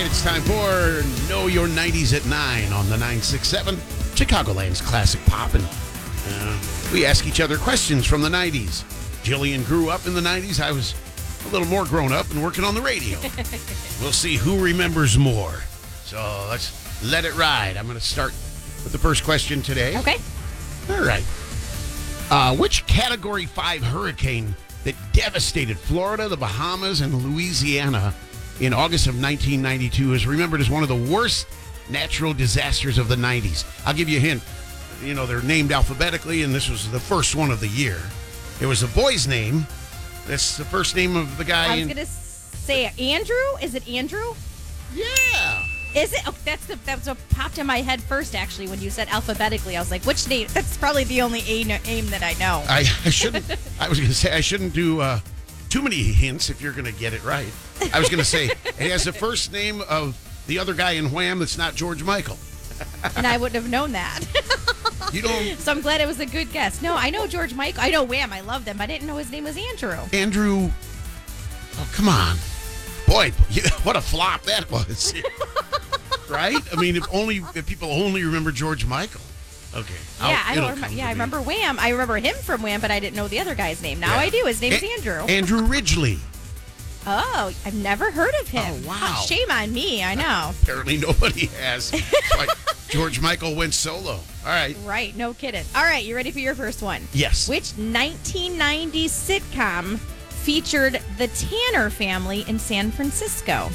it's time for Know Your 90s at 9 on the 967, Chicagoland's classic pop. And we ask each other questions from the 90s. Jillian grew up in the 90s. I was a little more grown up and working on the radio. We'll see who remembers more. So let's let it ride. I'm going to start with the first question today. Okay. All right. Which Category 5 hurricane that devastated Florida, the Bahamas, and Louisiana in August of 1992 is remembered as one of the worst natural disasters of the 90s? I'll give you a hint. You know, they're named alphabetically, and this was the first one of the year. It was a boy's name. That's the first name of the guy. I was going to say Andrew. Is it Andrew? Yeah. Is it? Oh, that's what popped in my head first, actually, when you said alphabetically. I was like, which name? That's probably the only name that I know. I shouldn't. I was going to say I shouldn't do too many hints if you're going to get it right. I was going to say it has the first name of the other guy in Wham that's not George Michael. And I wouldn't have known that. You don't. So I'm glad it was a good guess. No, I know George Michael. I know Wham. I love them. But I didn't know his name was Andrew. Andrew. Oh, come on. Boy, what a flop that was. Right? I mean, if people only remember George Michael. Okay. Yeah, I remember Wham. I remember him from Wham, but I didn't know the other guy's name. Now I do. His name's Andrew. Andrew Ridgeley. Oh, I've never heard of him. Oh, wow. Shame on me. I know. Apparently nobody has. So George Michael went solo. All right. Right. No kidding. All right. You ready for your first one? Yes. Which 1990s sitcom featured the Tanner family in San Francisco?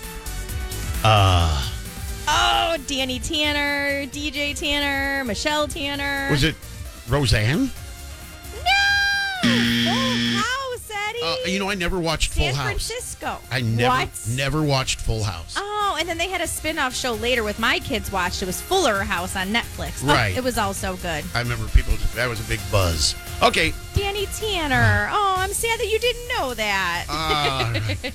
Oh, Danny Tanner, DJ Tanner, Michelle Tanner. Was it Roseanne? No! Full House, Eddie. I never watched Full House. San Francisco. I never watched Full House. Oh, and then they had a spin-off show later with my kids watched. It was Fuller House on Netflix. Right. Oh, it was also good. I remember that was a big buzz. Okay. Danny Tanner. Oh, I'm sad that you didn't know that.